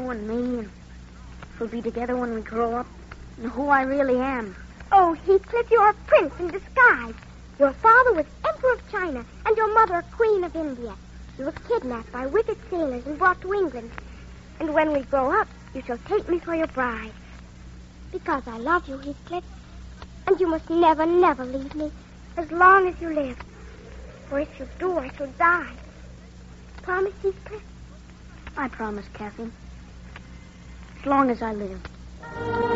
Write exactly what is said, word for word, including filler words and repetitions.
you and me, and we'll be together when we grow up, and who I really am. Oh, Heathcliff, you're a prince in disguise. Your father was Emperor of China, and your mother Queen of India. You were kidnapped by wicked sailors and brought to England. And when we grow up, you shall take me for your bride. Because I love you, Heathcliff. And you must never, never leave me as long as you live. For if you do, I shall die. Promise, Heathcliff? I promise, Kathy. As long as I live.